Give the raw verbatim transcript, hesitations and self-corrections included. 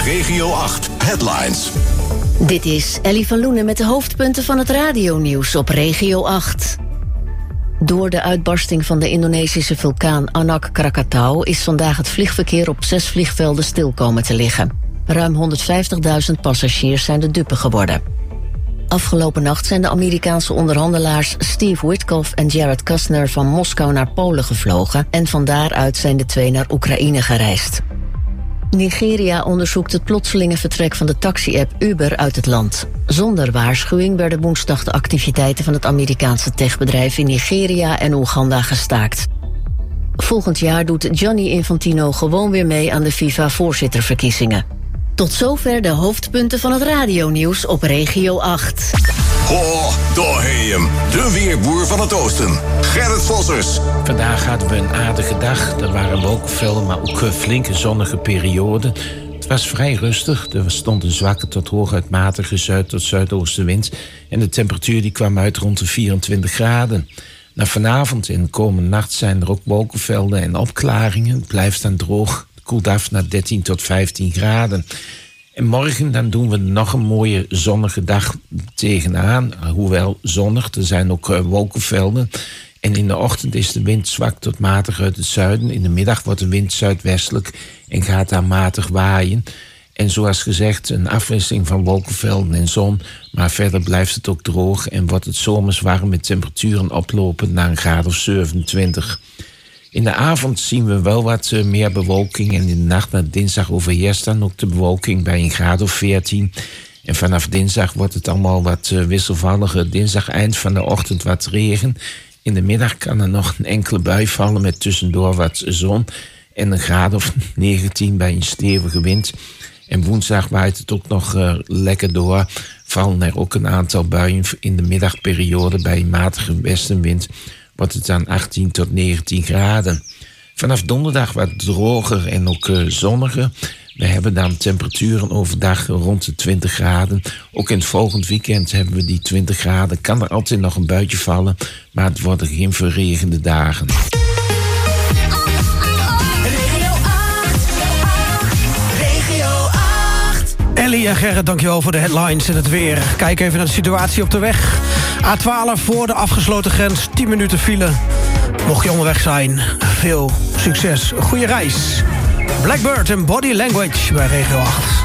Regio acht Headlines. Dit is Ellie van Loenen met de hoofdpunten van het radionieuws op Regio acht. Door de uitbarsting van de Indonesische vulkaan Anak Krakatau is vandaag het vliegverkeer op zes vliegvelden stil komen te liggen. Ruim honderdvijftigduizend passagiers zijn de dupe geworden. Afgelopen nacht zijn de Amerikaanse onderhandelaars Steve Witkoff en Jared Kushner van Moskou naar Polen gevlogen en van daaruit zijn de twee naar Oekraïne gereisd. Nigeria onderzoekt het plotselinge vertrek van de taxi-app Uber uit het land. Zonder waarschuwing werden woensdag de activiteiten van het Amerikaanse techbedrijf in Nigeria en Oeganda gestaakt. Volgend jaar doet Gianni Infantino gewoon weer mee aan de FIFA-voorzitterverkiezingen. Tot zover de hoofdpunten van het radionieuws op Regio acht. Ho, daar heb je hem. De weerboer van het oosten. Gerrit Vossers. Vandaag hadden we een aardige dag. Er waren wolkenvelden, maar ook flinke zonnige perioden. Het was vrij rustig. Er stond een zwakke tot hooguit matige zuid- tot zuidoostenwind. En de temperatuur die kwam uit rond de vierentwintig graden. Na vanavond en de komende nacht zijn er ook wolkenvelden en opklaringen. Het blijft dan droog. Het koelt af naar dertien tot vijftien graden. En morgen dan doen we nog een mooie zonnige dag tegenaan. Hoewel zonnig, er zijn ook uh, wolkenvelden. En in de ochtend is de wind zwak tot matig uit het zuiden. In de middag wordt de wind zuidwestelijk en gaat daar matig waaien. En zoals gezegd, een afwisseling van wolkenvelden en zon. Maar verder blijft het ook droog en wordt het zomers warm met temperaturen oplopend naar een graad of zevenentwintig. In de avond zien we wel wat uh, meer bewolking. En in de nacht naar dinsdag overheerst dan ook de bewolking bij een graad of veertien. En vanaf dinsdag wordt het allemaal wat uh, wisselvalliger. Dinsdag eind van de ochtend wat regen. In de middag kan er nog een enkele bui vallen met tussendoor wat zon. En een graad of negentien bij een stevige wind. En woensdag waait het ook nog uh, lekker door. Vallen er ook een aantal buien in de middagperiode bij een matige westenwind. Wordt het dan achttien tot negentien graden. Vanaf donderdag wat droger en ook uh, zonniger. We hebben dan temperaturen overdag rond de twintig graden. Ook in het volgend weekend hebben we die twintig graden. Kan er altijd nog een buitje vallen, maar het worden geen verregende dagen. Ellie en Gerrit, dankjewel voor de headlines en het weer. Kijk even naar de situatie op de weg. A twaalf voor de afgesloten grens, tien minuten file. Mocht je onderweg zijn, veel succes. Goeie reis. Blackbird en Body Language bij Regio acht.